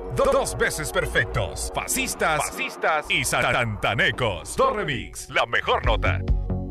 Dos veces perfectos. Fascistas y santanecos. Do Remix, la mejor nota.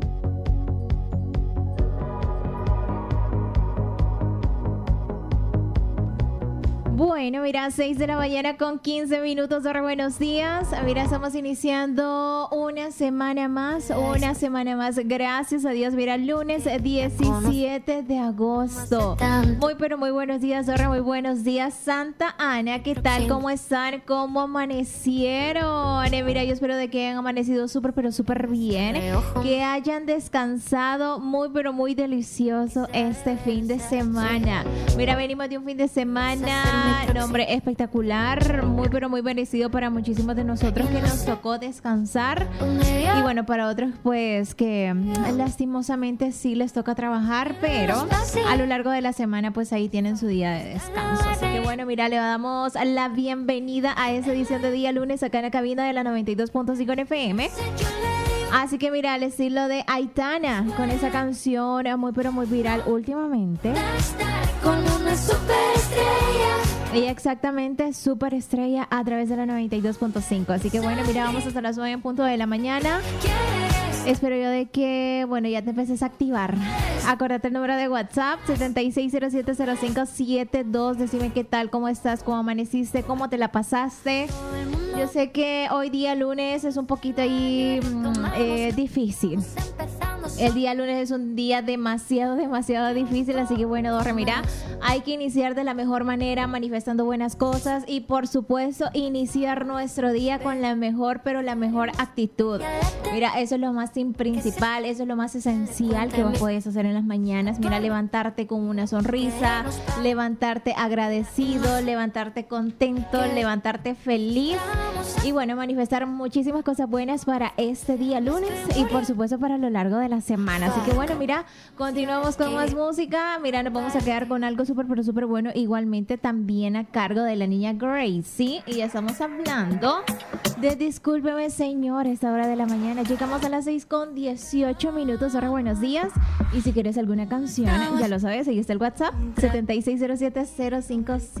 Bueno, mira, 6 de la mañana con 15 minutos. Ahora, buenos días. Mira, estamos iniciando una semana más. Gracias a Dios. Mira, lunes 17 de agosto. Muy, pero muy buenos días, ahora muy buenos días, Santa Ana. ¿Qué tal? ¿Cómo están? ¿Cómo amanecieron? Mira, yo espero de que hayan amanecido súper, pero súper bien. Que hayan descansado muy, pero muy delicioso este fin de semana. Mira, venimos de un fin de semana nombre espectacular, muy pero muy merecido para muchísimos de nosotros que nos tocó descansar, y bueno, para otros pues que lastimosamente sí les toca trabajar, pero a lo largo de la semana pues ahí tienen su día de descanso. Así que bueno, mira, le damos la bienvenida a esta edición de día lunes acá en la cabina de la 92.5 en FM. Así que mira, al estilo de Aitana, con esa canción muy pero muy viral últimamente. Con una superestrella. Ella exactamente superestrella a través de la 92.5. Así que bueno, mira, vamos hasta las 9 en punto de la mañana. Espero yo de que, bueno, ya te empeces a activar. Acuérdate el número de WhatsApp, 76070572. Decime qué tal, cómo estás, cómo amaneciste, cómo te la pasaste. Yo sé que hoy día lunes es un poquito ahí difícil. El día lunes es un día demasiado difícil, así que bueno, Dorre, mira, hay que iniciar de la mejor manera, manifestando buenas cosas y por supuesto iniciar nuestro día con la mejor, pero la mejor actitud. Mira, eso es lo más principal, eso es lo más esencial que vos podés hacer en las mañanas. Mira, levantarte con una sonrisa, levantarte agradecido, levantarte contento, levantarte feliz y bueno, manifestar muchísimas cosas buenas para este día lunes y por supuesto para lo largo de la semana. Así que bueno, mira, continuamos con más música. Mira, nos vamos a quedar con algo súper, pero súper bueno. Igualmente también a cargo de la niña Gracie. Y ya estamos hablando de Discúlpeme, Señor, esta hora de la mañana. Llegamos a las 6:18 minutos. Ahora, buenos días. Y si quieres alguna canción, ya lo sabes, ahí está el WhatsApp, 760705.